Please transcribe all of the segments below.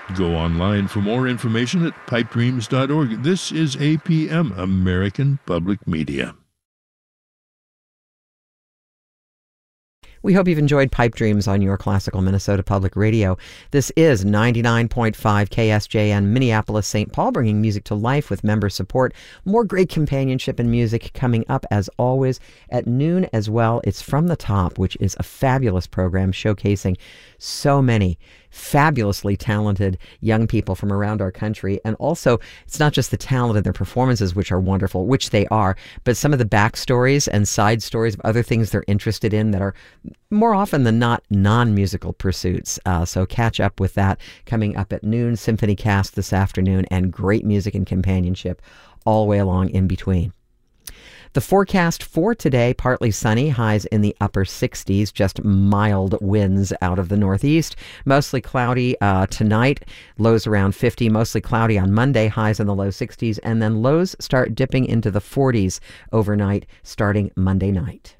Go online for more information at pipedreams.org. This is APM, American Public Media. We hope you've enjoyed Pipe Dreams on your classical Minnesota Public Radio. This is 99.5 KSJN Minneapolis, St. Paul, bringing music to life with member support. More great companionship and music coming up, as always, at noon as well. It's From the Top, which is a fabulous program showcasing so many fabulously talented young people from around our country. And also, it's not just the talent in their performances, which are wonderful, which they are, but some of the backstories and side stories of other things they're interested in that are more often than not non-musical pursuits. So catch up with that coming up at noon. Symphony Cast this afternoon, and great music and companionship all the way along in between. The forecast for today, partly sunny, highs in the upper 60s, just mild winds out of the northeast. Mostly cloudy tonight, lows around 50, mostly cloudy on Monday, highs in the low 60s, and then lows start dipping into the 40s overnight starting Monday night.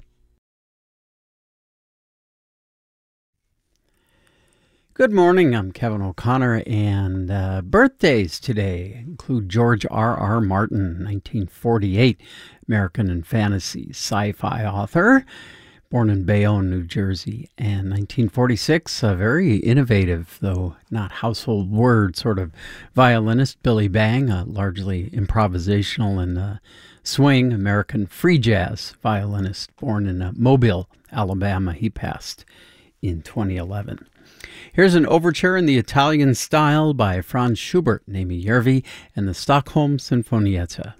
Good morning, I'm Kevin O'Connor, and birthdays today include George R.R. Martin, 1948, American and fantasy sci-fi author, born in Bayonne, New Jersey, and 1946, a very innovative, though not household word, sort of violinist, Billy Bang, a largely improvisational and swing American free jazz violinist, born in Mobile, Alabama. He passed in 2011. Here's an overture in the Italian style by Franz Schubert, Nemi Järvi, and the Stockholm Sinfonietta.